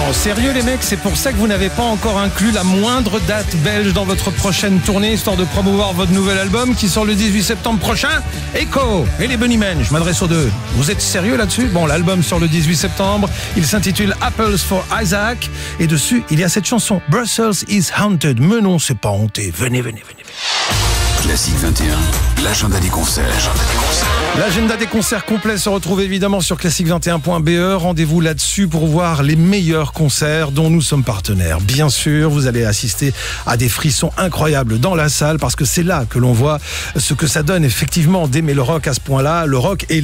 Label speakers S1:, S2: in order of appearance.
S1: Sérieux les mecs, c'est pour ça que vous n'avez pas encore inclus la moindre date belge dans votre prochaine tournée, histoire de promouvoir votre nouvel album qui sort le 18 septembre prochain. Echo et les Bunnymen, je m'adresse aux deux. Vous êtes sérieux là-dessus? Bon, l'album sort le 18 septembre, il s'intitule Apples for Isaac, et dessus, il y a cette chanson, Brussels is Haunted. Mais non, c'est pas hanté, venez.
S2: Classique 21, l'agenda des concerts.
S1: L'agenda des concerts complets se retrouve évidemment sur classique21.be. Rendez-vous là-dessus pour voir les meilleurs concerts dont nous sommes partenaires. Bien sûr, vous allez assister à des frissons incroyables dans la salle parce que c'est là que l'on voit ce que ça donne effectivement d'aimer le rock à ce point-là. Le rock est